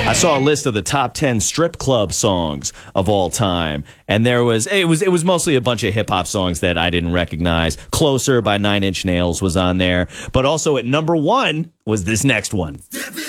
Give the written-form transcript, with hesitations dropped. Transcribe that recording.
I saw a list of the top 10 strip club songs of all time, and it was mostly a bunch of hip hop songs that I didn't recognize. Closer by Nine Inch Nails was on there, but also at number one was this next one.